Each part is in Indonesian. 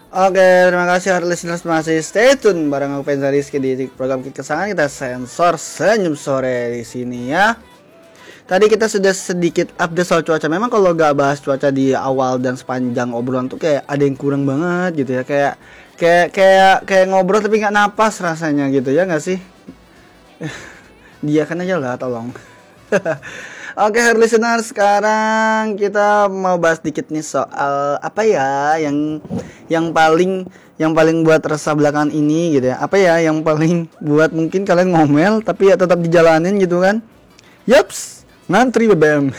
Oke, terima kasih hard listeners, masih stay tune bareng aku Penza Rizky di program kesayangan kita, Sensor Senyum Sore di sini ya. Tadi kita sudah sedikit update soal cuaca. Memang kalau gak bahas cuaca di awal dan sepanjang obrolan tuh kayak ada yang kurang banget gitu ya. Kayak ngobrol tapi nggak napas rasanya gitu ya, nggak sih? Dia kan aja lah, tolong. Oke, hard listener, sekarang kita mau bahas dikit nih soal apa ya yang paling buat resah belakangan ini gitu ya. Apa ya yang paling buat mungkin kalian ngomel tapi ya tetap dijalanin gitu kan? Yaps, ngantri BBM.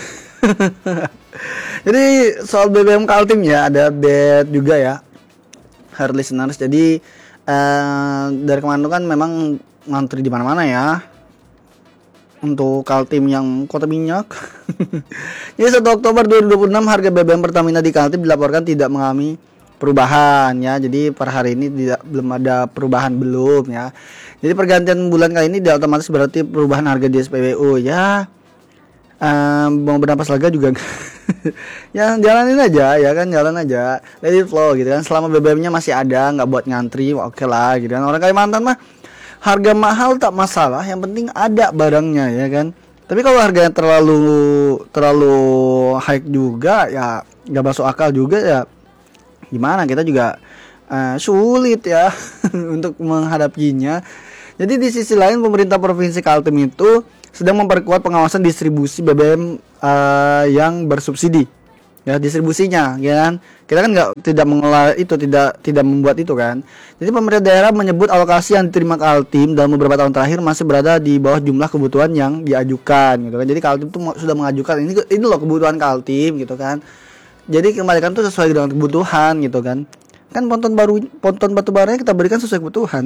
Jadi soal BBM Kaltim ya, ada update juga ya, hard listeners. Jadi dari kemarin tuh kan memang ngantri di mana-mana ya untuk Kaltim yang kota minyak. Jadi 1 Oktober 2026 harga BBM Pertamina di Kaltim dilaporkan tidak mengalami perubahan ya. Jadi per hari ini belum ada perubahan belum ya. Jadi pergantian bulan kali ini otomatis berarti perubahan harga di SPBU ya. Mau bernapas lega juga. Ya jalanin aja ya kan, jalan aja, let it flow gitu kan. Selama BBM-nya masih ada, nggak buat ngantri, oke lah gitu kan. Orang Kalimantan mah harga mahal tak masalah, yang penting ada barangnya ya kan. Tapi kalau harganya terlalu high juga ya nggak masuk akal juga ya. Gimana kita juga sulit ya untuk menghadapinya. Jadi di sisi lain pemerintah Provinsi Kaltim itu sedang memperkuat pengawasan distribusi BBM yang bersubsidi. Ya, distribusinya ya kan, kita kan tidak mengelola itu, tidak membuat itu kan. Jadi pemerintah daerah menyebut alokasi yang diterima Kaltim dalam beberapa tahun terakhir masih berada di bawah jumlah kebutuhan yang diajukan gitu kan. Jadi Kaltim tuh sudah mengajukan ini loh kebutuhan Kaltim gitu kan. Jadi kembalikan tuh sesuai dengan kebutuhan gitu kan. Kan ponton batu baranya kita berikan sesuai kebutuhan.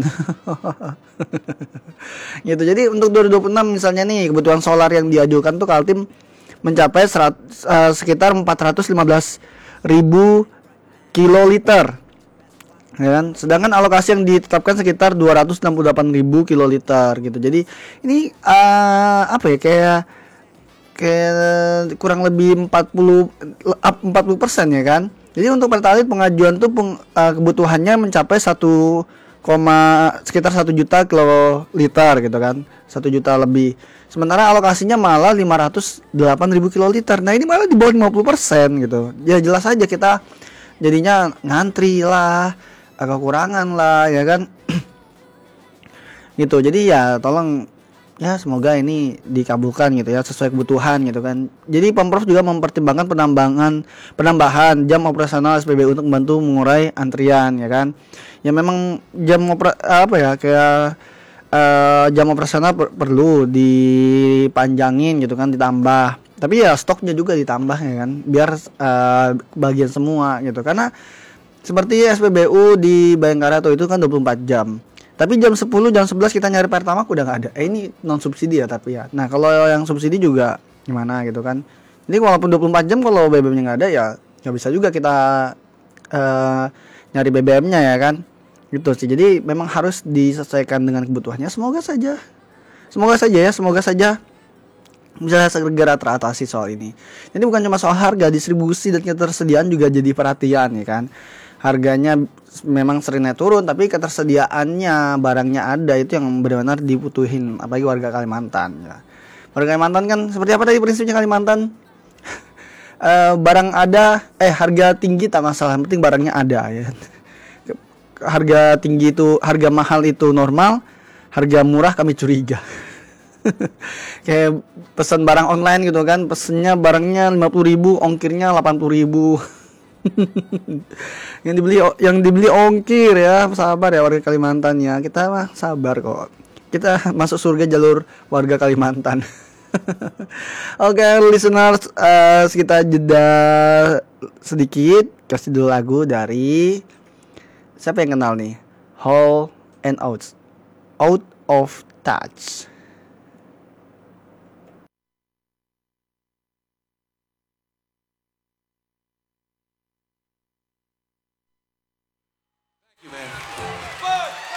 Gitu. Jadi untuk 2026 misalnya nih, kebutuhan solar yang diajukan tuh Kaltim mencapai sekitar 415.000 kiloliter ya kan? Sedangkan alokasi yang ditetapkan sekitar 268.000 kiloliter gitu. Jadi ini apa ya, kayak kurang lebih 40% ya kan. Jadi untuk pertalite pengajuan tuh kebutuhannya mencapai sekitar 1 juta kiloliter gitu kan, 1 juta lebih. Sementara alokasinya malah 508.000 kiloliter. Nah ini malah di bawah 50% gitu. Ya jelas aja kita jadinya ngantri lah, kekurangan lah ya kan. Gitu. Jadi ya tolong ya, semoga ini dikabulkan gitu ya, sesuai kebutuhan gitu kan. Jadi Pemprov juga mempertimbangkan penambahan jam operasional SPBU untuk membantu mengurai antrian ya kan. Ya memang jam operasional perlu dipanjangin gitu kan, ditambah. Tapi ya stoknya juga ditambah ya kan, biar bagian semua gitu. Karena seperti SPBU di Bayangkara tuh itu kan 24 jam. Tapi jam 10, jam 11 kita nyari Pertamax udah nggak ada. Ini non subsidi ya tapi ya. Nah kalau yang subsidi juga gimana gitu kan. Jadi walaupun 24 jam kalau BBM-nya nggak ada ya nggak bisa juga kita nyari BBM-nya ya kan. Gitu sih. Jadi memang harus disesuaikan dengan kebutuhannya. Semoga saja bisa segera teratasi soal ini. Jadi bukan cuma soal harga, distribusi dan ketersediaan juga jadi perhatian ya kan. Harganya memang seringnya turun, tapi ketersediaannya barangnya ada, itu yang benar-benar dibutuhin, apalagi warga Kalimantan ya. Warga Kalimantan kan seperti apa tadi prinsipnya Kalimantan? Barang ada, harga tinggi tak masalah, yang penting barangnya ada ya. Harga tinggi itu, harga mahal itu normal, harga murah kami curiga. Kayak pesan barang online gitu kan, pesennya barangnya 50.000, ongkirnya 80.000. yang dibeli ongkir ya. Sabar ya warga Kalimantan ya, kita mah sabar kok, kita masuk surga jalur warga Kalimantan. Oke, listeners, kita jeda sedikit, kasih dulu lagu dari siapa yang kenal nih, Hall and Oates, Out of Touch.